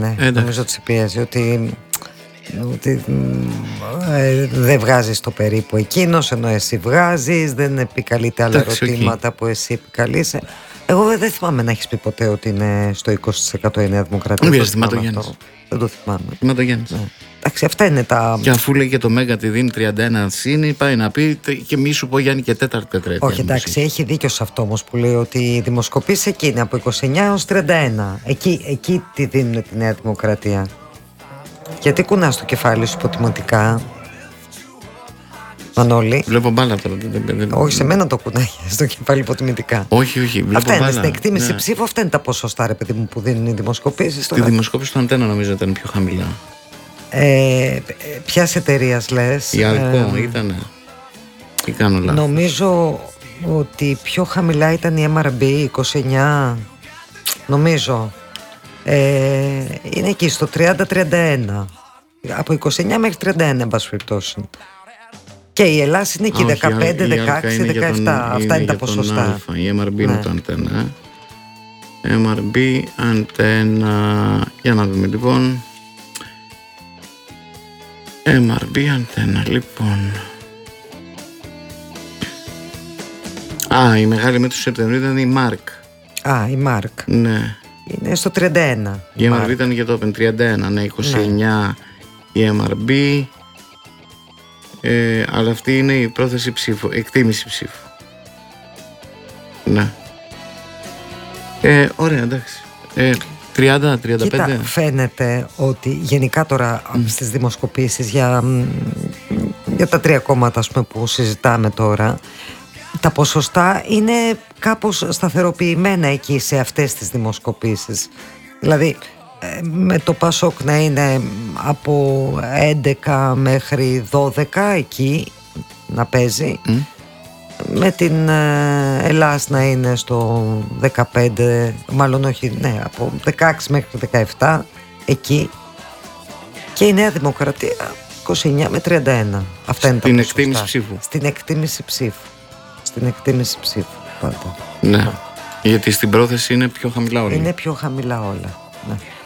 ναι. Νομίζω ότι σε πιέζει ότι δεν βγάζεις το περίπου εκείνος, ενώ εσύ βγάζεις, δεν επικαλείται άλλα ερωτήματα που εσύ επικαλείσαι. Εγώ δεν θυμάμαι να έχεις πει ποτέ ότι είναι στο 20% η Νέα Δημοκρατία. Δεν το θυμάμαι. Ματογέννης. Εντάξει, αυτά είναι τα. Και αφού λέει και το Μέγκα τη δίνει 31 συν, πάει να πει και μη σου πω Γιάννη και τέταρτη τετραετία. Όχι, εντάξει, έχει δίκιο σε αυτό όμως που λέει ότι οι δημοσκοπήσεις εκεί είναι από 29 έως 31. Εκεί τη δίνουν τη Νέα Δημοκρατία. Γιατί κουνάς το κεφάλι σου υποτιμωτικά, Μανώλη? Βλέπω μπάλα τώρα. Όχι, σε μένα το κουνάει στο κεφάλι υποτιμητικά. Όχι. Αυτά είναι στην εκτίμηση ψήφου, αυτά είναι τα ποσοστά, ρε παιδί μου, που δίνουν οι δημοσκοπήσεις. Στη δημοσκόπηση του Αντένα νομίζω ήταν πιο χαμηλά. Ποιας εταιρείας λες? Η Αλκό ήτανε. Τι κάνω λάθος? Νομίζω ότι πιο χαμηλά ήταν η MRB, 29. Νομίζω. Είναι εκεί στο 30-31. Από 29 μέχρι 31, εν πάση περιπτώσει. Και η Ελλάδα είναι εκεί 15, 16, 17. Αυτά είναι τα ποσοστά. Η MRB είναι το Αντένα. MRB Αντένα. Για να δούμε λοιπόν. MRB Αντένα, λοιπόν. Η μεγάλη μέτρηση του Σεπτεμβρίου ήταν η Μάρκ. Η Μάρκ. Ναι. Είναι στο 31. Η MRB ήταν για το Open 31, ναι, 29 η MRB. Αλλά αυτή είναι η πρόθεση ψήφου, εκτίμηση ψήφου. Ναι. Ωραία, εντάξει. 30-35. Κοίτα, φαίνεται ότι γενικά τώρα στις δημοσκοπήσεις για τα τρία κόμματα, ας πούμε, που συζητάμε τώρα, τα ποσοστά είναι κάπως σταθεροποιημένα εκεί σε αυτές τις δημοσκοπήσεις. Δηλαδή με το ΠΑΣΟΚ να είναι από 11 μέχρι 12 εκεί να παίζει, με την Ελλάς να είναι στο 15, μάλλον όχι, ναι, από 16 μέχρι 17 εκεί, και η Νέα Δημοκρατία 29 με 31. Αυτά είναι την εκτίμηση ψήφου. Στην εκτίμηση ψήφου πάντα. Ναι. Γιατί στην πρόθεση είναι πιο χαμηλά όλα. Είναι πιο χαμηλά όλα. Ναι.